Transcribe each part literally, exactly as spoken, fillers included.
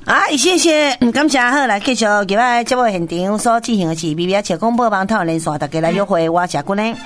啊，谢谢，感谢好来继续今仔节目现场所进行的是 B B 车广播网透连线，大家来约会，我是君呢。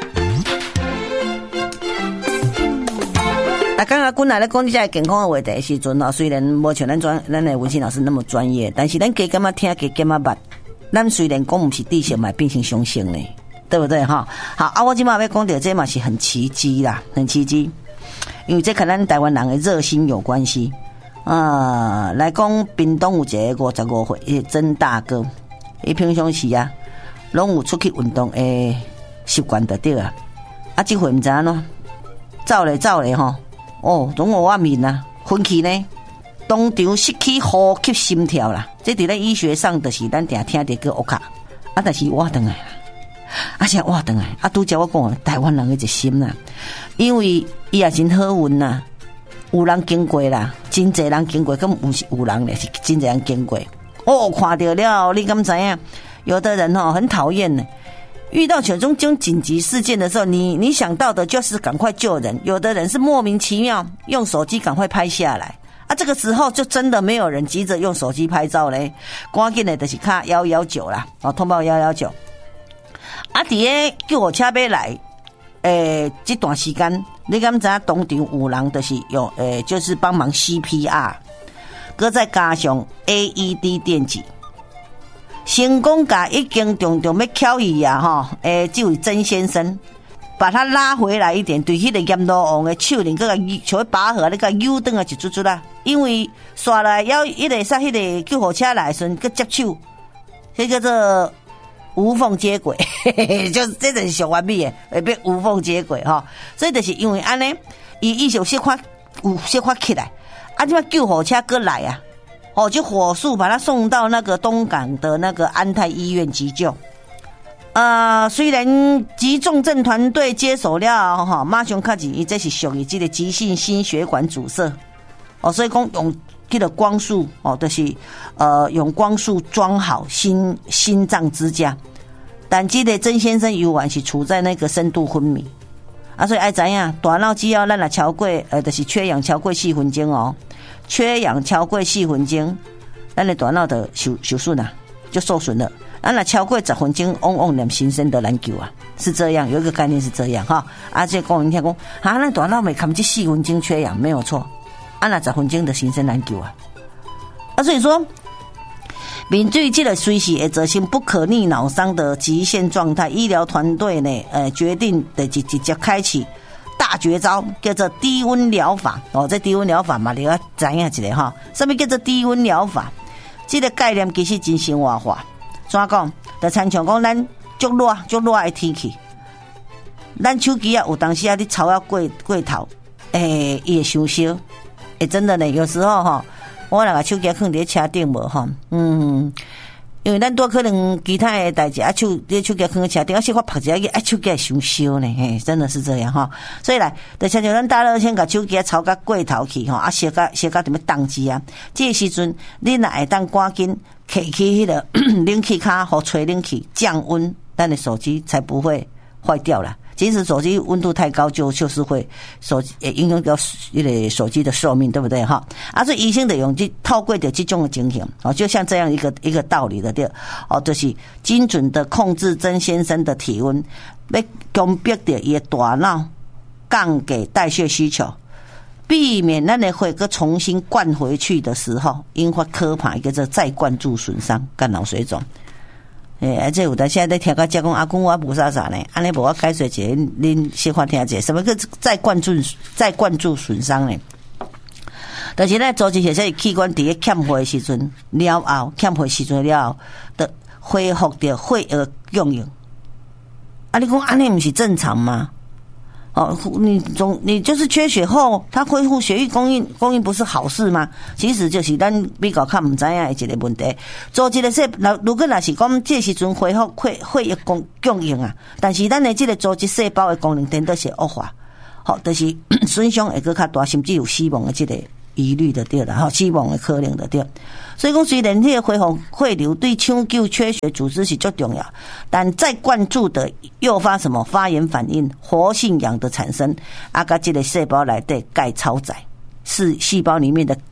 啊，刚刚君来咧讲你这健康的话题的时阵哦，虽然无像咱专咱的文心老师那么专业，但是咱加减啊听，加减啊捌，咱虽然讲不是地性嘛，变成雄性呢，对不对哈？好啊，我今嘛要讲到这嘛是很奇迹啦，很奇迹，因为这跟咱台湾人的热心有关系。啊，来讲屏东有一个五十五岁的曾大哥，伊平常时啊，拢有出去运动诶习惯就对啊。啊，这回唔知影喏，走咧走咧吼，哦，拢有我面啊，昏去呢，当场失去呼吸心跳啦。这伫咧医学上就是咱定听着叫乌卡，啊，但是活转来啦，啊，现在活转来，啊，拄则我讲台湾人的一心呐，因为伊也真好运呐。有人经过啦，真侪人经过，根本不是有人咧，是真侪人经过。哦，看到了，你敢知影？有的人哦很讨厌呢，遇到这种种紧急事件的时候，你你想到的就是赶快救人，有的人是莫名其妙用手机赶快拍下来。啊，这个时候就真的没有人急着用手机拍照嘞，赶紧的就是卡一一九啦，哦，通报一一九。啊，伫个救护车要来。诶，这段时间，你敢知影当场有人就是用诶，就是帮忙 C P R， 搁再加上 A E D 电击，成功把已经重重要翘伊啊吼，诶，这位曾先生把他拉回来一点，对迄个阎罗王的手里，搁个像拔河那个扭转啊一撮撮啦，因为刷来要一个杀迄个救护车来的时阵，搁接手，迄叫做。无缝接轨，就是这种小完美的会变无缝接轨哈，所以就是因为安尼，伊伊就小可有小可起来，啊，这边救护车过来啊，哦，就火速把他送到那个东港的那个安泰医院急救。呃，虽然急重症团队接手了哈，马上开始，伊这是属于这个急性心血管阻塞哦，所以讲用。这个光束哦，就是呃用光束装好心心脏支架，但这个曾先生有晚是处在那个深度昏迷啊，所以爱知影大脑只要咱若超过呃，就是缺氧超过四分钟哦，缺氧超过四分钟，咱的大脑的受受损啊，就受损了。咱若超过十分钟，往往连心生都难救啊，是这样，有一个概念是这样哈。而且讲人听讲，啊，咱大脑没看这四分钟缺氧没有错。啊，那十分钟的心生难救啊！啊，所以说，面对这个随时会造成不可逆脑伤的极限状态，医疗团队呢，呃，决定的直直接开启大绝招，叫做低温疗法。哦，这低温疗法嘛，你要知影一下哈。什么叫做低温疗法？这个概念其实真生活化。怎讲？就亲像讲，咱足热足热的天气，咱手机啊，有当时啊，你操啊过过头，诶，伊会伤烧。欸，真的呢，有时候哈，我那个手机放在车顶无哈，嗯，因为咱多可能其他的代志啊，手你手机放在车顶，而且我拍一下，啊，手机会伤烧呢，嘿，真的是这样哈。所以来，就像像咱大热天把手机操到过头去哈，啊，烧到烧到点么宕机啊，这个时阵你若会当赶紧开起迄个冷气卡或吹冷气降温，咱的手机才不会坏掉啦。即使手机温度太高，就就是会手机影响到那个手机的寿命，对不对哈？啊，所以医生的用这透过的这种的情形，哦，就像这样一个一个道理的对，哦，就是精准的控制曾先生的体温，要攻击到伊的大脑，降给代谢需求，避免咱的血个重新灌回去的时候，引发可怕一个叫再灌注损伤、干脑水肿。诶，而且有的现在在听到讲阿公我无啥啥呢，安尼无我解说一下，恁细看听一下，什么叫再灌注再灌注损伤呢？就是咧做这些些器官伫咧欠血的时阵了后，欠血时阵了后，的恢复着血液供应。啊，你讲安尼不是正常吗？哦，你总你就是缺血后，它恢复血液供应供应不是好事吗？其实就是咱比较看唔知影的一个问题。做这个说，如果若是讲这时阵恢复血血液供供应啊，但是咱的这个组织细胞的功能真的是恶化，好，就是损伤会更较大，甚至有死亡的这个疑虑的对啦，哈，死亡的可能的对。所以讲，虽然这个恢复血流对抢救缺血组织是最重要，但再灌注的诱发什么发炎反应、活性氧的产生，啊，甲这个细胞内的钙超载，是细胞里面的钙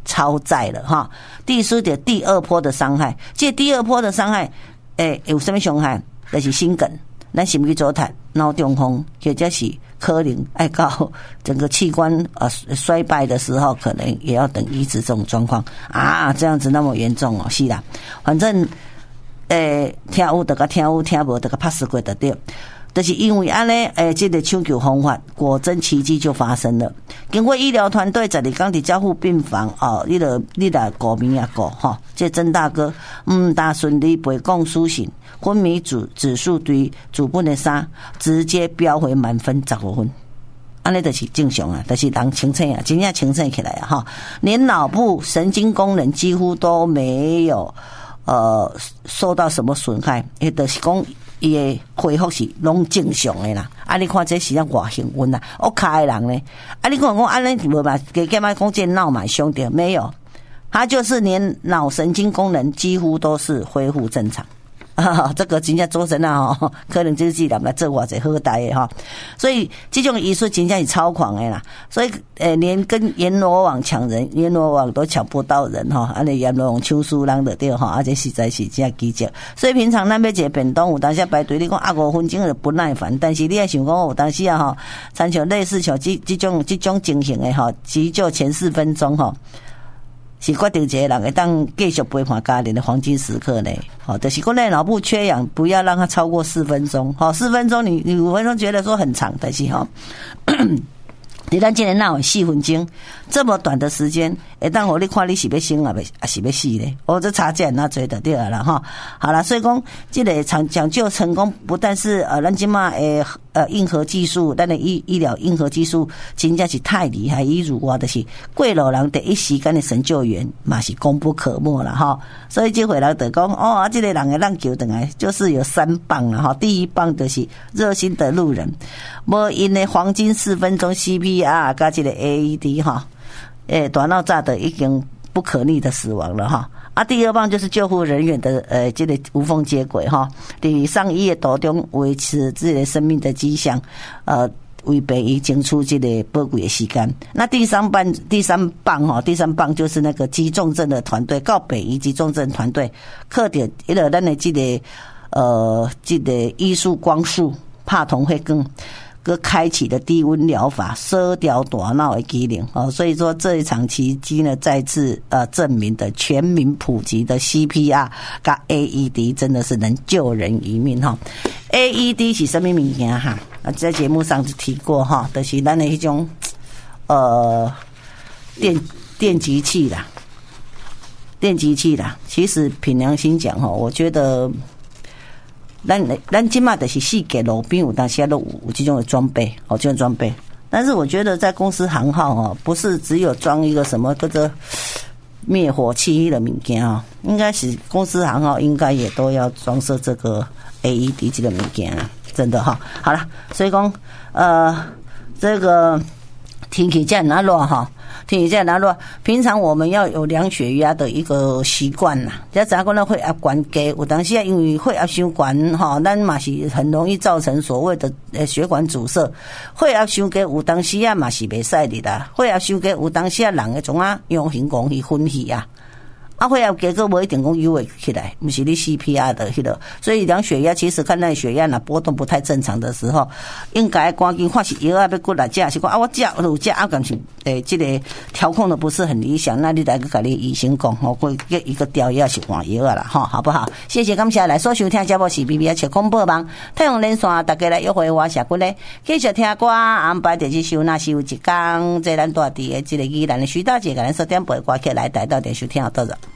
超载了哈。第四点，第二波的伤害，这第二波的伤害，诶、欸，有什么伤害？就是心梗，咱心肌阻塞、脑中风，或者是可能爱到整个器官呃衰败的时候，可能也要等移植这种状况啊，这样子那么严重哦，是啦，反正诶，听有得个听有，听无得个拍死过得对。就是因为安尼，诶，这个抢救方法果真奇迹就发生了。经过医疗团队十二天伫加护病房哦，你著你来顾名也顾吼，这曾大哥唔大顺利陪讲苏醒，昏迷指指数对主本的三直接飙回满分十五分。安尼就是正常啊，就是人清醒啊，真正清醒起来啊哈，连脑部神经功能几乎都没有呃受到什么损害，也就是讲。伊的恢复是拢正常的啦，啊！你看这是让偌幸运啦，我卡的人呢，啊！你看讲安尼无嘛，给干嘛讲这脑嘛兄弟没有，他就是连脑神经功能几乎都是恢复正常。啊，这个真正做成啊，吼，可能就是人来做偌济好代的哈，所以这种医术真正是超狂的啦。所以，诶、欸，连跟阎罗王抢人，阎罗王都抢不到人哈，安尼阎罗王抢输人就对哈，而且实在是真奇迹。所以平常咱要一个便当，有当时排队，你讲啊五分钟就不耐烦，但是你也想讲，有当时啊哈，参像类似像这这种这种情形的哈，急救前四分钟哈。是决定一个人会当继续陪伴家人的黄金时刻呢，好，就是讲那脑部缺氧，不要让它超过四分钟，好，四分钟你你五分钟觉得说很长，但是哈，你咱今年哪有四分钟这么短的时间，会当我你看你是要生啊，还是要死咧？哦，这差价那追得对了哈。好了，所以讲这个抢抢救成功，不但是呃，咱今嘛诶呃硬核技术，咱的医医疗硬核技术真正是太厉害，以如我的是贵老人第一时间的神救援，嘛是功不可没了哈。所以这回来就讲哦，啊，这个人的让救等来就是有三棒了哈。第一棒就是热心的路人，无因的黄金四分钟 C P R 加这个 A E D 哈，诶，大脑炸的已经不可逆的死亡了哈。啊，第二棒就是救护人员的呃，这个无缝接轨哈，伫上医的途中维持自己的生命的迹象，呃，为病医争取这个宝贵的时间。那第三棒，第三棒哈，第三棒就是那个急重症的团队，告北医急重症团队，克点一个咱的这个呃，这个艺术光束，怕同会更。个开启的低温疗法，缩掉大脑的机能哦，所以说这一场奇迹呢，再次呃证明的全民普及的 C P R 跟 A E D 真的是能救人一命哈。A E D 是什么物件哈？啊，在节目上就提过哈，就是咱的一种呃电电击器啦，电击器啦。其实凭良心讲哈，我觉得。咱咱今嘛的是世界路边有当时都有有这种的装备，哦，这种装备。但是我觉得在公司行号哦，不是只有装一个什么叫做灭火器的物件啊，应该是公司行号应该也都要装设这个 A E D 这个物件啊，真的哈。好了，所以讲呃，这个天气这样热哈。听一下，然后平常我们要有量血压的一个习惯啦。再怎讲呢，血压悬低，有当时啊，因为血压伤悬哈，咱嘛是很容易造成所谓的呃血管阻塞。血压伤低，有当时啊嘛是袂使的啦。血压伤低，有当时啊人会种啊用行讲去昏去啊。啊，血压结果无一定讲有会起来，不是你 C P R 的迄个，所以量血压其实看那血压那波动不太正常的时候，应该赶紧看是药啊要过来食，是讲啊我食有食啊，感情诶，这个调控的不是很理想，那你来个甲你医生讲，我会给一个调药是换药啊啦，哈，好不好？谢谢感谢来所收听节目是 B B 啊，切空播网太阳连线，大家来约会我社群咧，继续听歌，安排就是收那是有一天，这咱大地的这个宜兰的徐大姐，甲咱说点播歌曲来带到电视听到这。